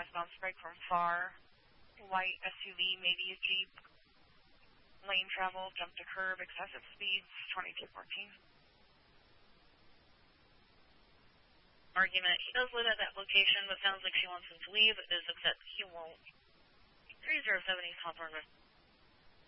bounce break from far. Light SUV, maybe a Jeep. Lane travel, jump to curb, excessive speeds, 2214. Argument. He does live at that location, but sounds like she wants him to leave. It is upset that he won't. 3070 Hawthorne.